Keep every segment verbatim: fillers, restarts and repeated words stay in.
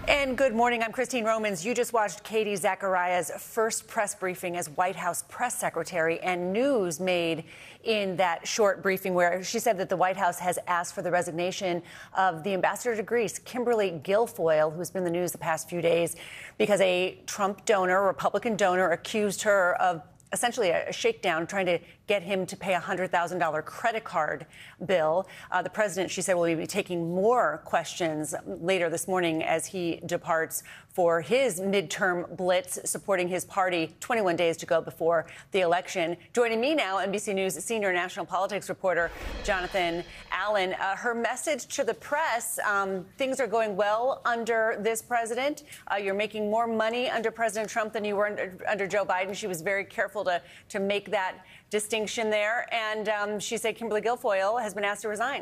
And good morning. I'm Christine Romans. You just watched Katie Zachariah's first press briefing as White House press secretary, and news made in that short briefing where she said that the White House has asked for the resignation of the ambassador to Greece, Kimberly Guilfoyle, who's been in the news the past few days because a Trump donor, Republican donor, accused her of essentially a shakedown, trying to get him to pay a one hundred thousand dollars credit card bill. Uh, the president, she said, will be taking more questions later this morning as he departs for his midterm blitz supporting his party. twenty-one days to go before the election. Joining me now, N B C News senior national politics reporter Jonathan Allen. Uh, her message to the press, um, things are going well under this president. Uh, you're making more money under President Trump than you were under, under Joe Biden. She was very careful to, to make that distinction there. And um, she said Kimberly Guilfoyle has been asked to resign.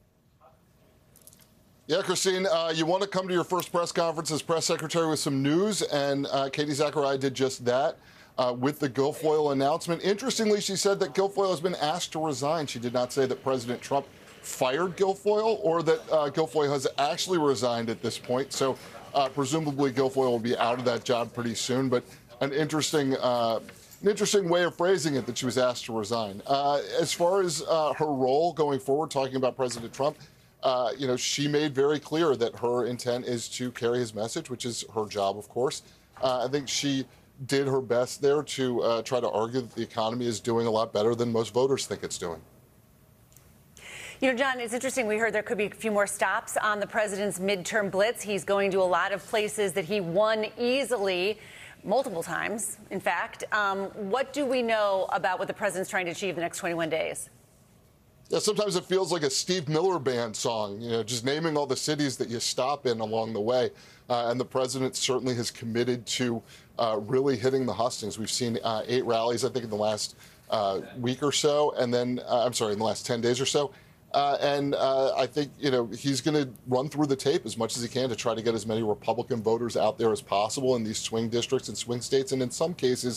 Yeah, Christine, uh, you want to come to your first press conference as press secretary with some news, and uh, Katie Zachariah did just that uh, with the Guilfoyle announcement. Interestingly, she said that Guilfoyle has been asked to resign. She did not say that President Trump fired Guilfoyle or that uh, Guilfoyle has actually resigned at this point. So uh, presumably Guilfoyle will be out of that job pretty soon. But an interesting uh, An interesting way of phrasing it that she was asked to resign. Uh, as far as uh, her role going forward, talking about President Trump, uh, you know, she made very clear that her intent is to carry his message, which is her job, of course. Uh, I think she did her best there to uh, try to argue that the economy is doing a lot better than most voters think it's doing. You know, John, it's interesting. We heard there could be a few more stops on the president's midterm blitz. He's going to a lot of places that he won easily. Multiple times, in fact. Um, what do we know about what the president's trying to achieve the next twenty-one days? Yeah, sometimes it feels like a Steve Miller Band song, you know, just naming all the cities that you stop in along the way. Uh, and the president certainly has committed to uh, really hitting the hustings. We've seen uh, eight rallies, I think, in the last uh, week or so, and then, uh, I'm sorry, in the last ten days or so. Uh, and uh, I think, you know, he's going to run through the tape as much as he can to try to get as many Republican voters out there as possible in these swing districts and swing states. And in some cases,